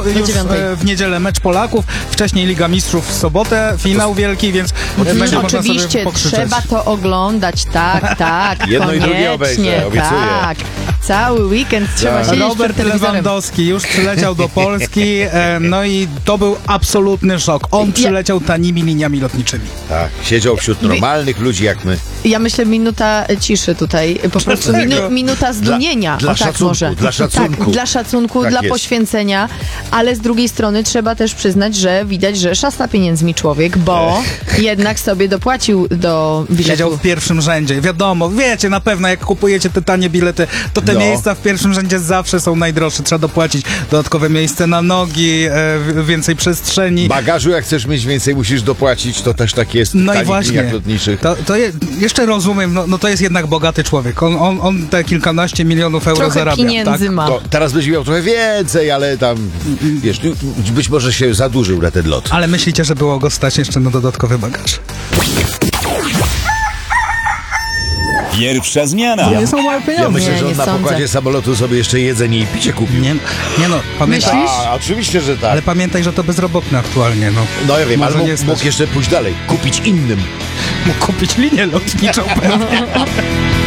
już w niedzielę mecz Polaków, wcześniej Liga Mistrzów w sobotę, finał wielki, więc będzie można sobie Oczywiście, pokrzyczeć. trzeba to oglądać, tak, Jedno i drugie koniecznie, obejrzę, obiecuję. tak. Cały weekend trzeba siedzieć Robert przed telewizorem. Lewandowski już przyleciał do Polski, no i to był absolutny szok. On przyleciał tanimi liniami lotniczymi. Tak, siedział wśród normalnych ludzi jak my. Ja myślę, minuta ciszy tutaj, po prostu minuta zdumienia. Dla o, tak szacunku, może. dla szacunku. Tak, dla szacunku, Tak dla jest. poświęcenia, ale z drugiej strony trzeba też przyznać, że widać, że szasta pieniędzmi człowiek, bo jednak sobie dopłacił do biletu. Siedział w pierwszym rzędzie. Wiadomo, wiecie, na pewno jak kupujecie te tanie bilety, to te miejsca w pierwszym rzędzie zawsze są najdroższe. Trzeba dopłacić dodatkowe miejsce na nogi, więcej przestrzeni. Bagażu, jak chcesz mieć więcej, musisz dopłacić. To też tak jest w No i tanich właśnie, liniach lotniczych. jeszcze rozumiem, no to jest jednak bogaty człowiek. On te kilkanaście milionów euro Trochę zarabia. pieniędzy ma. To teraz będzie miał trochę więcej, ale tam, wiesz, być może się zadłużył na ten lot. Ale myślicie, że było go stać jeszcze na dodatkowy bagaż? Pierwsza zmiana. Nie są małe Ja pieniądze. myślę, że on nie na sądzę. pokładzie samolotu sobie jeszcze jedzenie i picie kupił. Nie no, pamiętaj. Myślisz? A, oczywiście, że tak. Ale pamiętaj, że to bezrobotny aktualnie, no. No ja wiem, Może ale nie stać. mógł jeszcze pójść dalej, kupić innym. Mógł kupić linię lotniczą pewnie.